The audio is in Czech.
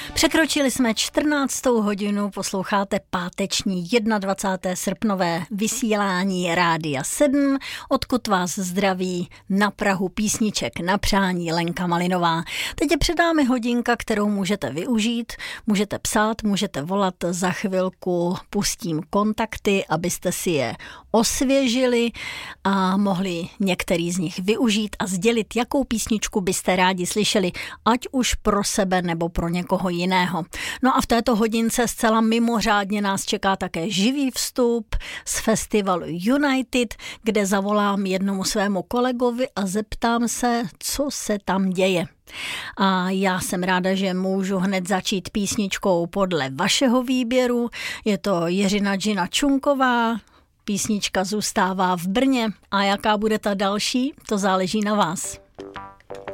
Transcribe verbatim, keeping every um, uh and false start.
Překročili jsme čtrnáctou hodinu, posloucháte páteční dvacátého prvního srpnové vysílání Rádia sedm, odkud vás zdraví na prahu písniček na přání Lenka Malinová. Teď je před námi hodinka, kterou můžete využít, můžete psát, můžete volat, za chvilku pustím kontakty, abyste si je osvěžili a mohli některý z nich využít a sdělit, jakou písničku byste rádi slyšeli, ať už pro sebe nebo pro někoho jiného. No a v této hodince zcela mimořádně nás čeká také živý vstup z festivalu United, kde zavolám jednomu svému kolegovi a zeptám se, co se tam děje. A já jsem ráda, že můžu hned začít písničkou podle vašeho výběru. Je to Jiřina Džina Čunková, písnička Zůstává v Brně. A jaká bude ta další, to záleží na vás.